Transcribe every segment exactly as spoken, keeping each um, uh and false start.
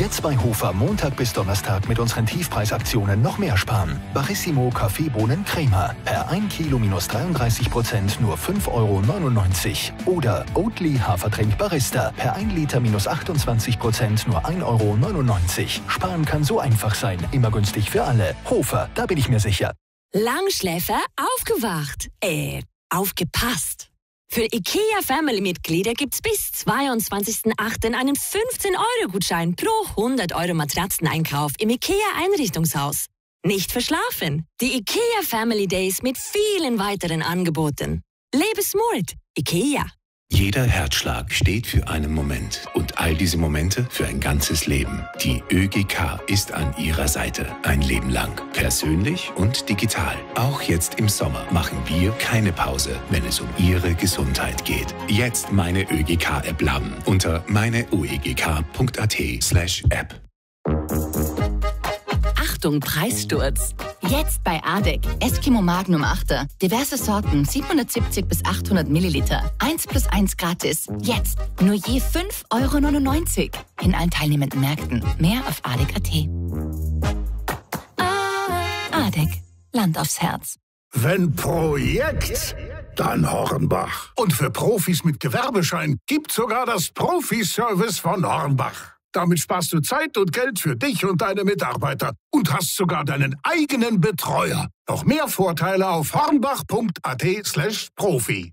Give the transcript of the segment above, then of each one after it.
Jetzt bei Hofer Montag bis Donnerstag mit unseren Tiefpreisaktionen noch mehr sparen. Barissimo Kaffeebohnen Crema. Per ein Kilo minus dreiunddreißig Prozent nur fünf Euro neunundneunzig. Oder Oatly Hafertrink Barista. Per ein Liter minus achtundzwanzig Prozent nur ein Euro neunundneunzig. Sparen kann so einfach sein. Immer günstig für alle. Hofer, da bin ich mir sicher. Langschläfer aufgewacht. Äh, aufgepasst. Für IKEA Family-Mitglieder gibt's bis zweiundzwanzigsten achten einen fünfzehn Euro Gutschein pro hundert Euro Matratzeneinkauf im IKEA Einrichtungshaus. Nicht verschlafen. Die IKEA Family Days mit vielen weiteren Angeboten. Lebe smart. IKEA. Jeder Herzschlag steht für einen Moment und all diese Momente für ein ganzes Leben. Die ÖGK ist an Ihrer Seite ein Leben lang. Persönlich und digital. Auch jetzt im Sommer machen wir keine Pause, wenn es um Ihre Gesundheit geht. Jetzt meine ÖGK-App laden unter meineuegk.at slash App. Achtung, Preissturz! Jetzt bei Adek. Eskimo Magnum achter. Diverse Sorten, siebenhundertsiebzig bis achthundert Milliliter. eins plus eins gratis. Jetzt nur je fünf Euro neunundneunzig. In allen teilnehmenden Märkten. Mehr auf adek punkt at. Adek. Land aufs Herz. Wenn Projekt, dann Hornbach. Und für Profis mit Gewerbeschein gibt's sogar das Profi-Service von Hornbach. Damit sparst du Zeit und Geld für dich und deine Mitarbeiter und hast sogar deinen eigenen Betreuer. Noch mehr Vorteile auf hornbach.at slash Profi.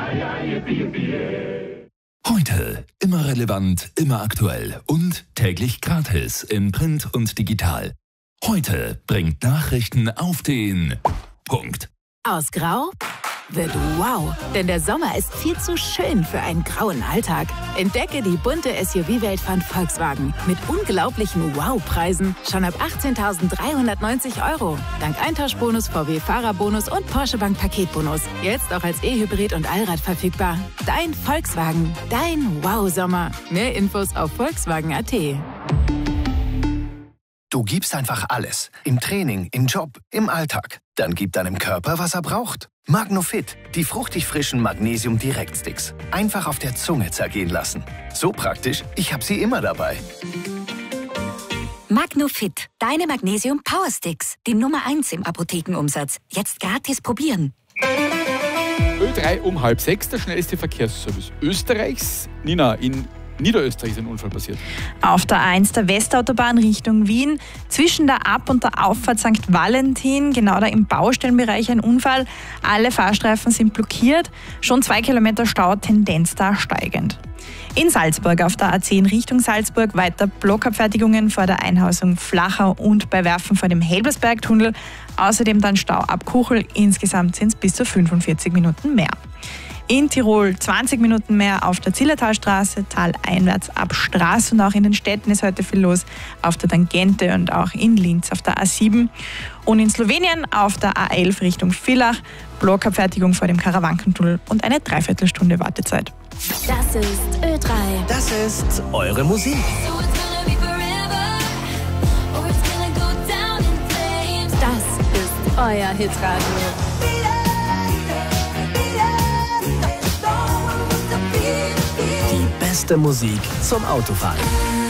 Heute immer relevant, immer aktuell und täglich gratis in Print und digital. Heute bringt Nachrichten auf den Punkt. Aus Grau wird wow, denn der Sommer ist viel zu schön für einen grauen Alltag. Entdecke die bunte S U V-Welt von Volkswagen mit unglaublichen Wow-Preisen schon ab achtzehntausenddreihundertneunzig Euro. Dank Eintauschbonus, V W-Fahrerbonus und Porsche Bank Paketbonus. Jetzt auch als E-Hybrid und Allrad verfügbar. Dein Volkswagen, dein Wow-Sommer. Mehr Infos auf volkswagen punkt at. Du gibst einfach alles. Im Training, im Job, im Alltag. Dann gib deinem Körper, was er braucht. Magnofit, die fruchtig frischen Magnesium-Direktsticks. Einfach auf der Zunge zergehen lassen. So praktisch, ich habe sie immer dabei. Magnofit, deine Magnesium-Power-Sticks. Die Nummer eins im Apothekenumsatz. Jetzt gratis probieren. Ö drei um halb sechs, der schnellste Verkehrsservice Österreichs. Nina, in Niederösterreich ist ein Unfall passiert. Auf der A eins der Westautobahn Richtung Wien, zwischen der Ab- und der Auffahrt Sankt Valentin, genau da im Baustellenbereich ein Unfall. Alle Fahrstreifen sind blockiert, schon zwei Kilometer Stau, Tendenz da steigend. In Salzburg auf der A zehn Richtung Salzburg weiter Blockabfertigungen vor der Einhausung Flachau und bei Werfen vor dem Helbersbergtunnel. Außerdem dann Stau ab Kuchel, insgesamt sind es bis zu fünfundvierzig Minuten mehr. In Tirol zwanzig Minuten mehr auf der Zillertalstraße, taleinwärts ab Straße und auch in den Städten ist heute viel los, auf der Tangente und auch in Linz auf der A sieben. Und in Slowenien auf der A elf Richtung Villach, Blockabfertigung vor dem Karawankentunnel und eine Dreiviertelstunde Wartezeit. Das ist Ö drei. Das ist eure Musik. Das ist euer Hitradio. Die beste Musik zum Autofahren.